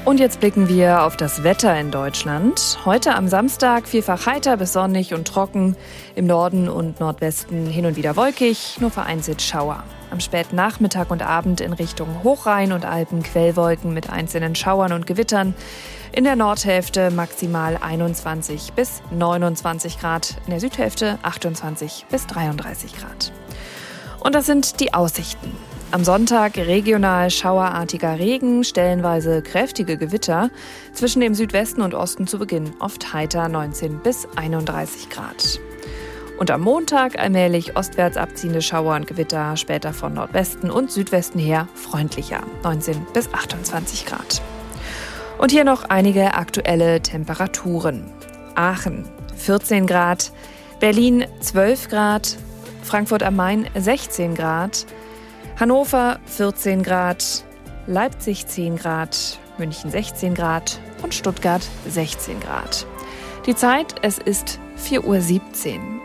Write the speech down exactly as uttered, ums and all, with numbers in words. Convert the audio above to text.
Und jetzt blicken wir auf das Wetter in Deutschland. Heute am Samstag vielfach heiter bis sonnig und trocken. Im Norden und Nordwesten hin und wieder wolkig, nur vereinzelt Schauer. Am späten Nachmittag und Abend in Richtung Hochrhein und Alpen Quellwolken mit einzelnen Schauern und Gewittern. In der Nordhälfte maximal einundzwanzig bis neunundzwanzig Grad, in der Südhälfte achtundzwanzig bis dreiunddreißig Grad. Und das sind die Aussichten. Am Sonntag regional schauerartiger Regen, stellenweise kräftige Gewitter. Zwischen dem Südwesten und Osten zu Beginn oft heiter neunzehn bis einunddreißig Grad. Und am Montag allmählich ostwärts abziehende Schauer und Gewitter, später von Nordwesten und Südwesten her freundlicher, neunzehn bis achtundzwanzig Grad. Und hier noch einige aktuelle Temperaturen. Aachen vierzehn Grad, Berlin zwölf Grad, Frankfurt am Main sechzehn Grad, Hannover vierzehn Grad, Leipzig zehn Grad, München sechzehn Grad und Stuttgart sechzehn Grad. Die Zeit, es ist vier Uhr siebzehn.